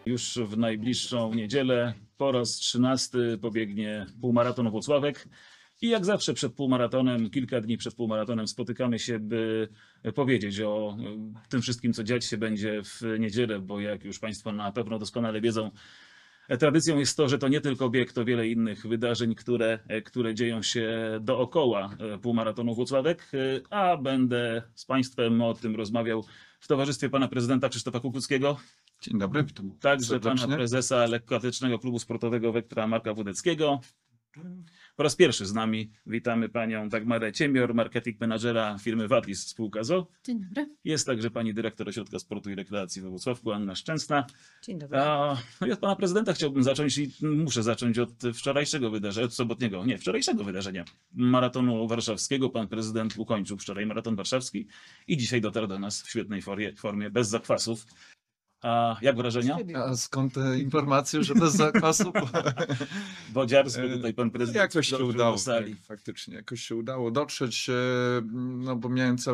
Już w najbliższą niedzielę po raz 13 pobiegnie półmaraton Włocławek. I jak zawsze przed półmaratonem, kilka dni przed półmaratonem spotykamy się, by powiedzieć o tym wszystkim, co dziać się będzie w niedzielę, bo jak już Państwo na pewno doskonale wiedzą, tradycją jest to, że to nie tylko bieg, to wiele innych wydarzeń, które dzieją się dookoła półmaratonu Włocławek, a będę z Państwem o tym rozmawiał w towarzystwie pana prezydenta Krzysztofa Kukuckiego. Dzień dobry, witam Także serdecznie. pana prezesa Lekkoatletycznego Klubu Sportowego Wektra Marka Wódeckiego. Po raz pierwszy z nami witamy panią Dagmarę Ciemior, marketing menadżera firmy Watis spółka ZOO. Dzień dobry. Jest także pani dyrektor Ośrodka Sportu i Rekreacji we Włocławku, Anna Szczęsna. Dzień dobry. No i od pana prezydenta chciałbym zacząć i muszę zacząć od wczorajszego wydarzenia, od sobotniego, nie, wczorajszego wydarzenia, maratonu warszawskiego. Pan prezydent ukończył wczoraj maraton warszawski i dzisiaj dotarł do nas w świetnej formie, bez zakwasów. A jak wrażenia? A skąd te informacje, że bez zakwasu? Wodziarstwo tutaj pan prezydent Jakoś się dotrzał udało, do sali. tak, faktycznie, jakoś się udało dotrzeć, no bo miałem cały